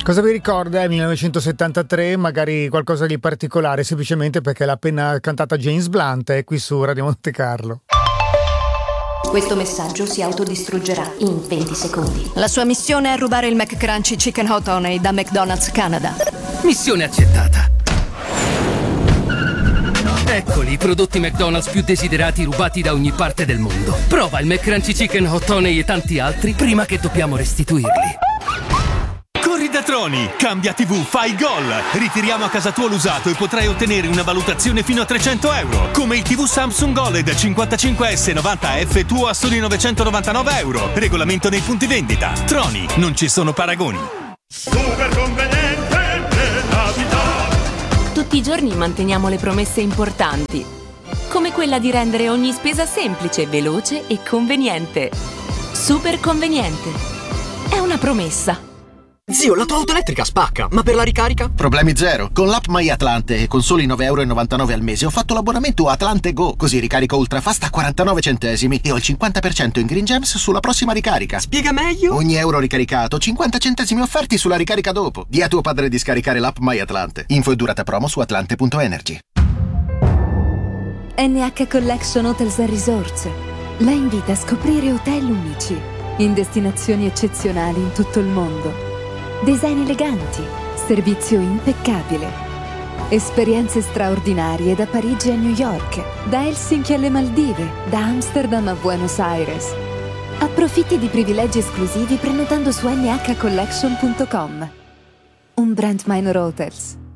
Cosa vi ricorda 1973? Magari qualcosa di particolare, semplicemente perché l'ha appena cantata James Blunt, è qui su Radio Monte Carlo. Questo messaggio si autodistruggerà in 20 secondi. La sua missione è rubare il McCrunchy Chicken Hot Honey da McDonald's Canada. Missione accettata. Eccoli i prodotti McDonald's più desiderati rubati da ogni parte del mondo. Prova il McCrunchy Chicken Hot Honey e tanti altri prima che dobbiamo restituirli. Corri da Troni, cambia TV, fai gol. Ritiriamo a casa tua l'usato e potrai ottenere una valutazione fino a 300 euro. Come il TV Samsung OLED 55S 90F tuo a soli 999 euro. Regolamento nei punti vendita. Troni, non ci sono paragoni. Super conveniente nella vita. Tutti i giorni manteniamo le promesse importanti, come quella di rendere ogni spesa semplice, veloce e conveniente. Super conveniente. È una promessa. Zio, la tua auto elettrica spacca, ma per la ricarica? Problemi zero. Con l'app My Atlante e con soli 9,99 € al mese ho fatto l'abbonamento Atlante Go, così ricarico ultrafast a 49 centesimi e ho il 50% in Green Gems sulla prossima ricarica. Spiega meglio? Ogni euro ricaricato, 50 centesimi offerti sulla ricarica dopo. Di a tuo padre di scaricare l'app My Atlante. Info e durata promo su atlante.energy. NH Collection Hotels & Resorts la invita a scoprire hotel unici in destinazioni eccezionali in tutto il mondo. Design eleganti, servizio impeccabile, esperienze straordinarie da Parigi a New York, da Helsinki alle Maldive, da Amsterdam a Buenos Aires. Approfitti di privilegi esclusivi prenotando su nhcollection.com. Un brand Minor Hotels.